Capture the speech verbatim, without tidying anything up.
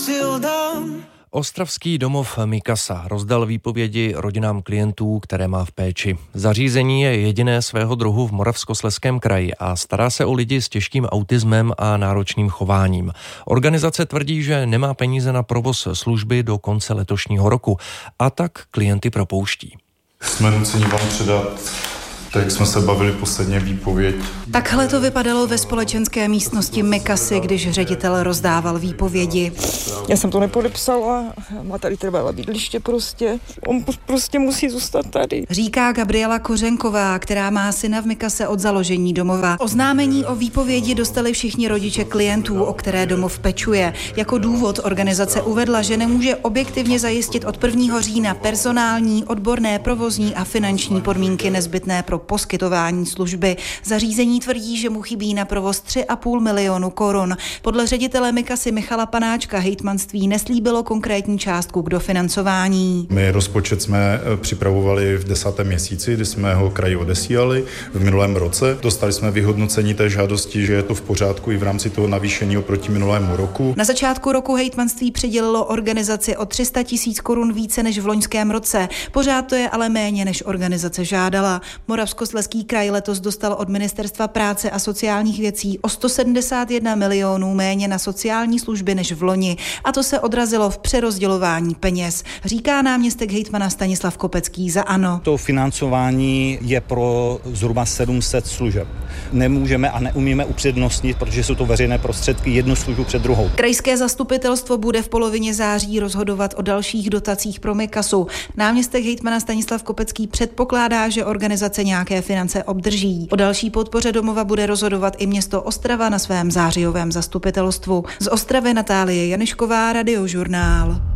Ostravský domov Mikasa rozdal výpovědi rodinám klientů, které má v péči. Zařízení je jediné svého druhu v Moravskoslezském kraji a stará se o lidi s těžkým autismem a náročným chováním. Organizace tvrdí, že nemá peníze na provoz služby do konce letošního roku a tak klienty propouští. Jsme nuceni vám předat, tak jak jsme se bavili posledně, výpověď. Takhle to vypadalo ve společenské místnosti Mikasy, když ředitel rozdával výpovědi. Já jsem to nepodepsala, má tady trvalé bydliště prostě, on prostě musí zůstat tady. Říká Gabriela Kořenková, která má syna v Mikase od založení domova. Oznámení o výpovědi dostali všichni rodiče klientů, o které domov pečuje. Jako důvod organizace uvedla, že nemůže objektivně zajistit od prvního října personální, odborné, provozní a finanční podmínky nezbytné pro poskytování služby. Zařízení tvrdí, že mu chybí na provoz tři a půl milionu korun. Podle ředitele Mikasy Michala Panáčka hejtmanství neslíbilo konkrétní částku k dofinancování. My rozpočet jsme připravovali v desátém měsíci, kdy jsme ho kraji odesílali v minulém roce. Dostali jsme vyhodnocení té žádosti, že je to v pořádku i v rámci toho navýšení oproti minulému roku. Na začátku roku hejtmanství přidělilo organizaci o tři sta tisíc korun více než v loňském roce. Pořád to je ale méně, než organizace žádala. Moravskoslezský kraj letos dostal od Ministerstva práce a sociálních věcí o sto sedmdesát jedna milionů méně na sociální služby než v loni. A to se odrazilo v přerozdělování peněz, říká náměstek hejtmana Stanislav Kopecký za ANO. To financování je pro zhruba sedm set služeb. Nemůžeme a neumíme upřednostnit, protože jsou to veřejné prostředky, jednu službu před druhou. Krajské zastupitelstvo bude v polovině září rozhodovat o dalších dotacích pro Mikasu. Náměstek hejtmana Stanislav Kopecký předpokládá, že organizace nějaké finance obdrží. O další podpoře domova bude rozhodovat i město Ostrava na svém zářijovém zastupitelstvu. Z Ostravy Natálie Janišková, Radiožurnál.